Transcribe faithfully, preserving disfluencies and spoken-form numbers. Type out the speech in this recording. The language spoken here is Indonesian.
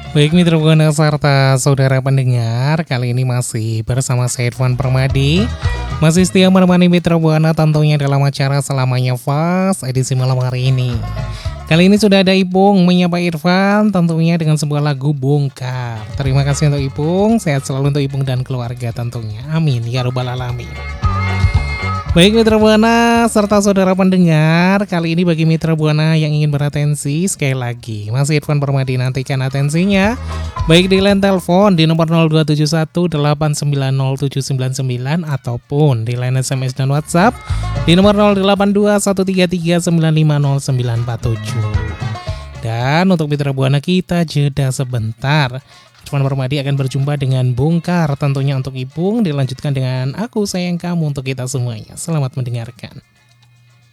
Baik mitra Buana serta saudara pendengar, kali ini masih bersama saya Irfan Permadi. Masih setia menemani mitra Buana tentunya dalam acara Selamanya Fast edisi malam hari ini. Kali ini sudah ada Ipung menyapa Irfan tentunya dengan sebuah lagu Bongkar. Terima kasih untuk Ipung, sehat selalu untuk Ipung dan keluarga tentunya. Amin ya rabbal alamin. Baik mitra Buana serta saudara pendengar, kali ini bagi mitra Buana yang ingin beratensi, sekali lagi masih Irfan Permadi nantikan atensinya baik di line telepon di nomor nol dua tujuh satu delapan sembilan nol tujuh sembilan sembilan ataupun di line S M S dan WhatsApp di nomor nol delapan dua satu tiga tiga sembilan lima nol sembilan empat tujuh. Dan untuk mitra Buana kita jeda sebentar. Irfan Permadi akan berjumpa dengan Bongkar tentunya untuk Ipung, dilanjutkan dengan Aku Sayang Kamu untuk kita semuanya. Selamat mendengarkan.